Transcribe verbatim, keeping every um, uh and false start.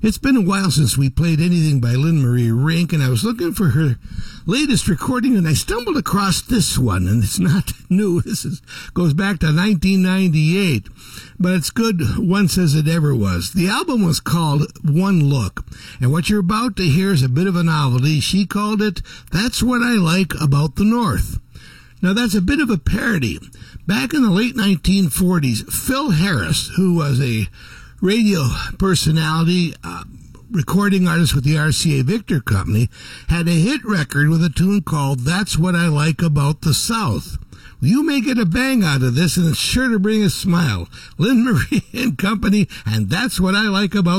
It's been a while since we played anything by Lynn Marie Rink, and I was looking for her latest recording, and I stumbled across this one, and it's not new. This is, goes back to nineteen ninety-eight, but it's good once as it ever was. The album was called One Look, and what you're about to hear is a bit of a novelty. She called it That's What I Like About the North. Now, that's a bit of a parody. Back in the late nineteen forties, Phil Harris, who was a radio personality, uh, recording artist with the R C A Victor Company, had a hit record with a tune called That's What I Like About the South. Well, you may get a bang out of this, and it's sure to bring a smile. Lynn Marie and Company, and That's What I Like About